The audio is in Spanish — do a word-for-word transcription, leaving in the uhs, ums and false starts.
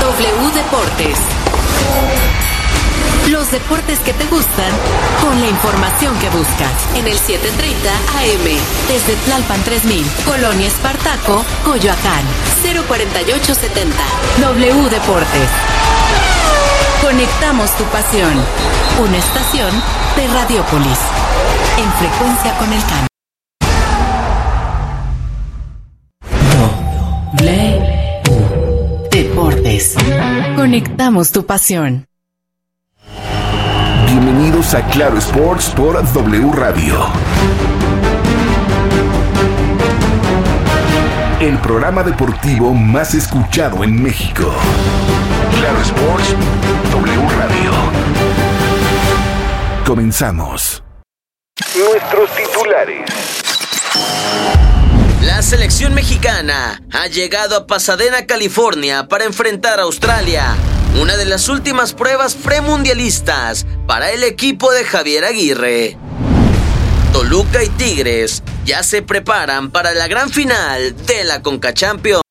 W Deportes. Los deportes que te gustan, con la información que buscas. En el setecientos treinta A M, desde Tlalpan tres mil, Colonia Espartaco, Coyoacán, cero cuarenta y ocho setenta. W Deportes. Conectamos tu pasión. Una estación de Radiopolis. En frecuencia con el cambio. W Deportes. Conectamos tu pasión. Bienvenidos a Claro Sports por W Radio. El programa deportivo más escuchado en México. Claro Sports, W Radio. Comenzamos. Nuestros titulares. La selección mexicana ha llegado a Pasadena, California, para enfrentar a Australia, una de las últimas pruebas premundialistas para el equipo de Javier Aguirre. Toluca y Tigres ya se preparan para la gran final de la Conca Champions.